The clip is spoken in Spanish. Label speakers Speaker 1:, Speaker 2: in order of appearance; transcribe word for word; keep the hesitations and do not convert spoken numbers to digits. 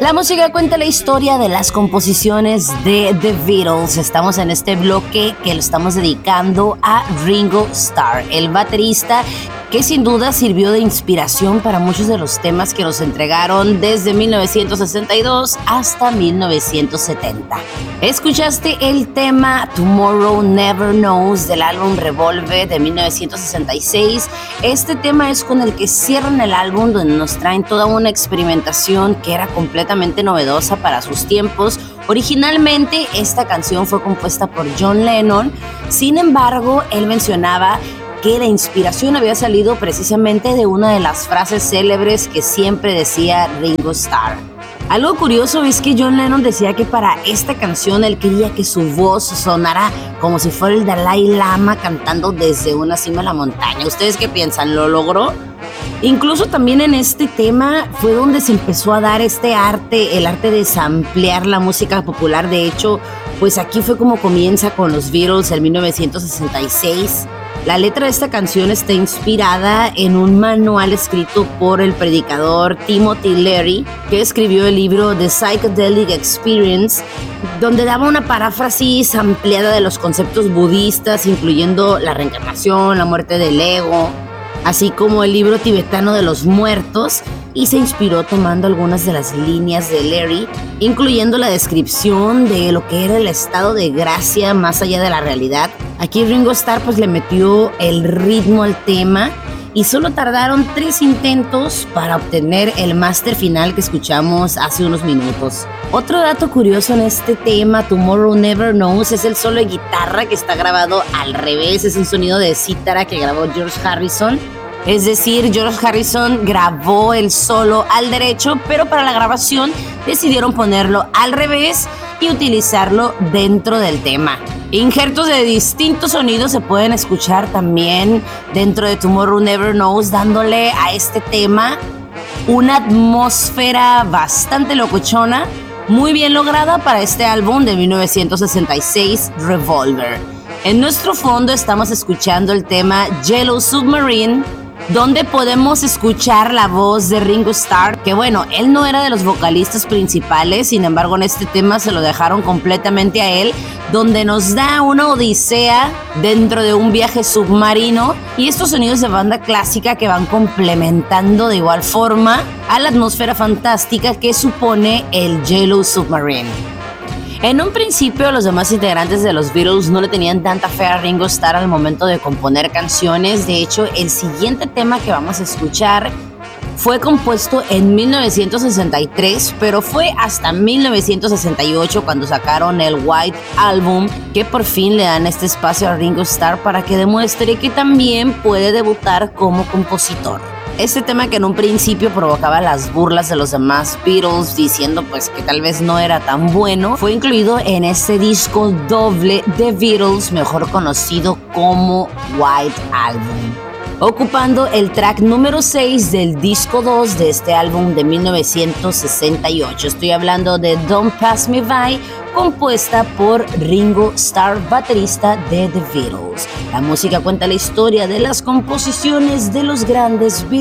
Speaker 1: La música cuenta la historia de las composiciones de The Beatles. Estamos en este bloque que lo estamos dedicando a Ringo Starr, el baterista que sin duda sirvió de inspiración para muchos de los temas que nos entregaron desde mil novecientos sesenta y dos hasta mil novecientos setenta. Escuchaste el tema Tomorrow Never Knows del álbum Revolver de mil novecientos sesenta y seis. Este tema es con el que cierran el álbum, donde nos traen toda una experimentación que era completamente novedosa para sus tiempos. Originalmente esta canción fue compuesta por John Lennon, sin embargo él mencionaba que la inspiración había salido precisamente de una de las frases célebres que siempre decía Ringo Starr. Algo curioso es que John Lennon decía que para esta canción él quería que su voz sonara como si fuera el Dalai Lama cantando desde una cima de la montaña. ¿Ustedes qué piensan? ¿Lo logró? Incluso también en este tema fue donde se empezó a dar este arte, el arte de samplear la música popular. De hecho, pues aquí fue como comienza con los Beatles en mil novecientos sesenta y seis. La letra de esta canción está inspirada en un manual escrito por el predicador Timothy Leary, que escribió el libro The Psychedelic Experience, donde daba una paráfrasis ampliada de los conceptos budistas, incluyendo la reencarnación, la muerte del ego, así como el libro tibetano de los muertos, y se inspiró tomando algunas de las líneas de Leary, incluyendo la descripción de lo que era el estado de gracia más allá de la realidad. Aquí Ringo Starr pues le metió el ritmo al tema y solo tardaron tres intentos para obtener el máster final que escuchamos hace unos minutos. Otro dato curioso en este tema, Tomorrow Never Knows, es el solo de guitarra que está grabado al revés. Es un sonido de cítara que grabó George Harrison. Es decir, George Harrison grabó el solo al derecho, pero para la grabación decidieron ponerlo al revés y utilizarlo dentro del tema. Injertos de distintos sonidos se pueden escuchar también dentro de Tomorrow Never Knows, dándole a este tema una atmósfera bastante locochona, muy bien lograda para este álbum de mil novecientos sesenta y seis, Revolver. En nuestro fondo estamos escuchando el tema Yellow Submarine, donde podemos escuchar la voz de Ringo Starr, que bueno, él no era de los vocalistas principales, sin embargo en este tema se lo dejaron completamente a él, donde nos da una odisea dentro de un viaje submarino y estos sonidos de banda clásica que van complementando de igual forma a la atmósfera fantástica que supone el Yellow Submarine. En un principio, los demás integrantes de los Beatles no le tenían tanta fe a Ringo Starr al momento de componer canciones. De hecho, el siguiente tema que vamos a escuchar fue compuesto en mil novecientos sesenta y tres, pero fue hasta mil novecientos sesenta y ocho cuando sacaron el White Album que por fin le dan este espacio a Ringo Starr para que demuestre que también puede debutar como compositor. Este tema, que en un principio provocaba las burlas de los demás Beatles diciendo pues que tal vez no era tan bueno, fue incluido en este disco doble de Beatles, mejor conocido como White Album, ocupando el track número seis del disco dos de este álbum de mil novecientos sesenta y ocho. Estoy hablando de Don't Pass Me By, compuesta por Ringo Starr, baterista de The Beatles. La música cuenta la historia de las composiciones de los grandes Beatles.